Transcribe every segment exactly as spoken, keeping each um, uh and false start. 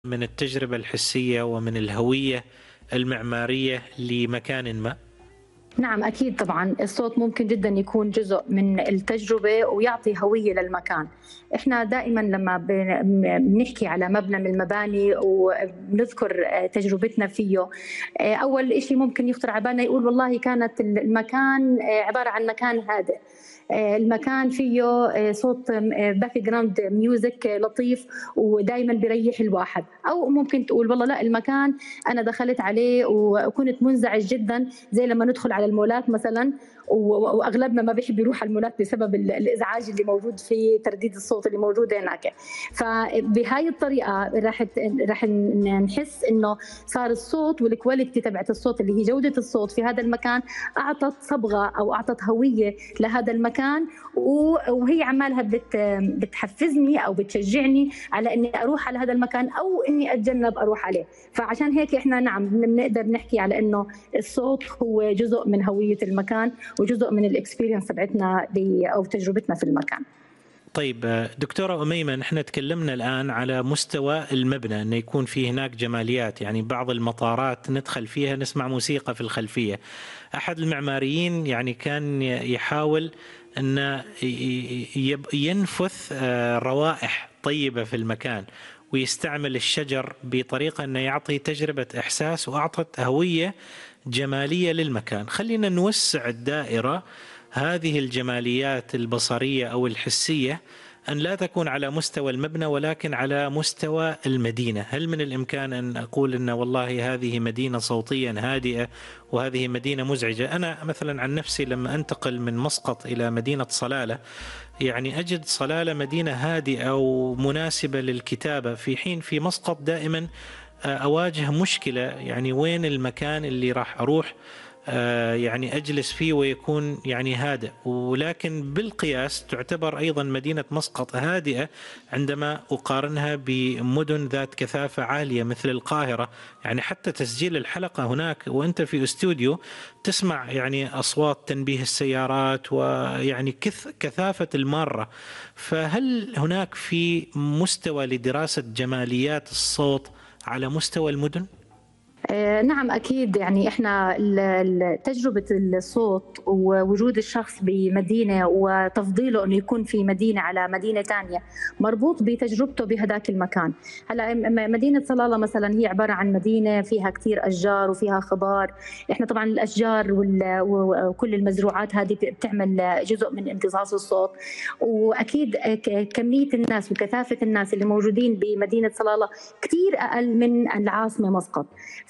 من التجربة الحسية ومن الهوية المعمارية لمكان ما؟ نعم أكيد طبعا الصوت ممكن جدا يكون جزء من التجربة ويعطي هوية للمكان. إحنا دائما لما بنحكي على مبنى من المباني وبنذكر تجربتنا فيه، أول إشي ممكن يخطر على بالنا يقول والله كانت المكان عبارة عن مكان هادئ، المكان فيه صوت باك جراوند ميوزك لطيف ودائما بيريح الواحد. او ممكن تقول والله لا، المكان انا دخلت عليه وكنت منزعج جدا، زي لما ندخل على المولات مثلا واغلبنا ما بيحب يروح على المولات بسبب الازعاج اللي موجود في ترديد الصوت اللي موجود هناك. فبهاي الطريقه راح راح نحس انه صار الصوت والكواليتي تبعت الصوت اللي هي جوده الصوت في هذا المكان اعطت صبغه او اعطت هويه لهذا المكان، وهي عمالها بتحفزني او بتشجعني على اني اروح على هذا المكان او اني اتجنب اروح عليه. فعشان هيك احنا نعم بنقدر نحكي على انه الصوت هو جزء من هويه المكان وجزء من الاكسبيرينس تبعتنا او تجربتنا في المكان. طيب دكتورة أميمة، نحن تكلمنا الآن على مستوى المبنى، أنه يكون فيه هناك جماليات، يعني بعض المطارات ندخل فيها نسمع موسيقى في الخلفية. أحد المعماريين يعني كان يحاول أن ينفث روائح طيبة في المكان ويستعمل الشجر بطريقة أنه يعطي تجربة إحساس وأعطت هوية جمالية للمكان. خلينا نوسع الدائرة، هذه الجماليات البصرية أو الحسية أن لا تكون على مستوى المبنى ولكن على مستوى المدينة. هل من الإمكان أن أقول أن والله هذه مدينة صوتيا هادئة وهذه مدينة مزعجة؟ أنا مثلا عن نفسي لما أنتقل من مسقط إلى مدينة صلالة، يعني أجد صلالة مدينة هادئة ومناسبة للكتابة، في حين في مسقط دائما أواجه مشكلة، يعني وين المكان اللي راح أروح يعني أجلس فيه ويكون يعني هادئ. ولكن بالقياس تعتبر أيضا مدينة مسقط هادئة عندما أقارنها بمدن ذات كثافة عالية مثل القاهرة. يعني حتى تسجيل الحلقة هناك وأنت في استوديو تسمع يعني أصوات تنبيه السيارات ويعني كثافة المارة. فهل هناك في مستوى لدراسة جماليات الصوت على مستوى المدن؟ نعم أكيد، يعني إحنا تجربة الصوت ووجود الشخص بمدينة وتفضيله أنه يكون في مدينة على مدينة ثانية مربوط بتجربته بهذاك المكان. هلا مدينة صلالة مثلا هي عبارة عن مدينة فيها كثير أشجار وفيها خضار. إحنا طبعا الأشجار وكل المزروعات هذه بتعمل جزء من امتصاص الصوت، وأكيد كمية الناس وكثافة الناس اللي موجودين بمدينة صلالة كثير أقل من العاصمة مسقط.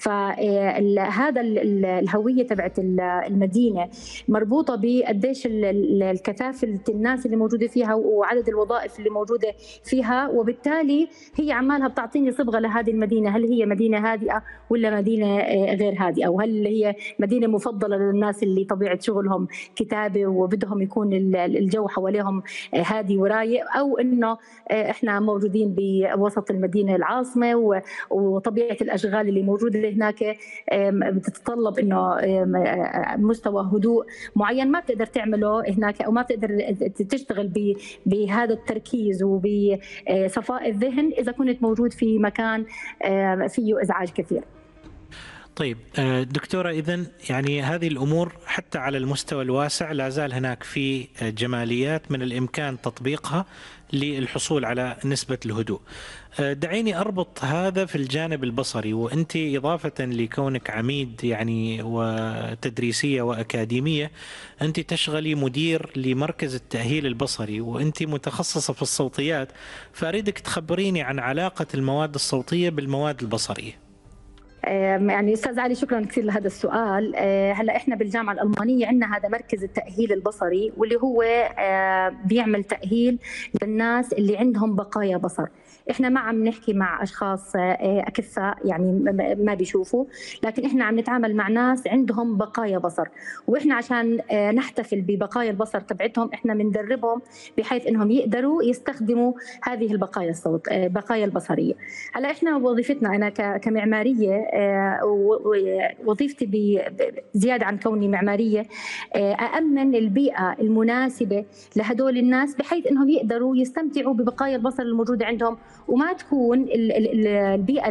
فهذا الهوية تبعت المدينة مربوطة بقديش الكثافة الناس اللي موجودة فيها وعدد الوظائف اللي موجودة فيها، وبالتالي هي عمالها بتعطيني صبغة لهذه المدينة، هل هي مدينة هادئة ولا مدينة غير هادئة، وهل هي مدينة مفضلة للناس اللي طبيعة شغلهم كتابة وبدهم يكون الجو حواليهم هادي ورايق، أو إنه إحنا موجودين بوسط المدينة العاصمة وطبيعة الأشغال اللي موجودة هناك بتتطلب انه مستوى هدوء معين ما بتقدر تعمله هناك، او ما بتقدر تشتغل بهذا التركيز وبصفاء الذهن اذا كنت موجود في مكان فيه ازعاج كثير. طيب دكتورة، إذن يعني هذه الأمور حتى على المستوى الواسع لا زال هناك في جماليات من الإمكان تطبيقها للحصول على نسبة الهدوء. دعيني أربط هذا في الجانب البصري، وأنت إضافة لكونك عميد يعني وتدريسية وأكاديمية، أنت تشغلي مدير لمركز التأهيل البصري وأنت متخصصة في الصوتيات، فأريدك تخبريني عن علاقة المواد الصوتية بالمواد البصرية. يعني استاذ علي شكرا كثير لهذا السؤال. هلا احنا بالجامعه الالمانيه عندنا هذا مركز التاهيل البصري، واللي هو بيعمل تاهيل للناس اللي عندهم بقايا بصر. احنا ما عم نحكي مع اشخاص اكفاء يعني ما بيشوفوا، لكن احنا عم نتعامل مع ناس عندهم بقايا بصر، واحنا عشان نحتفل ببقايا البصر تبعتهم احنا بندربهم بحيث انهم يقدروا يستخدموا هذه البقايا الصوت بقايا البصريه. هلا احنا وظيفتنا انا كمعماريه، وظيفتي زياده عن كوني معماريه أأمن البيئه المناسبه لهدول الناس بحيث انهم يقدروا يستمتعوا ببقايا البصر الموجوده عندهم وما تكون البيئة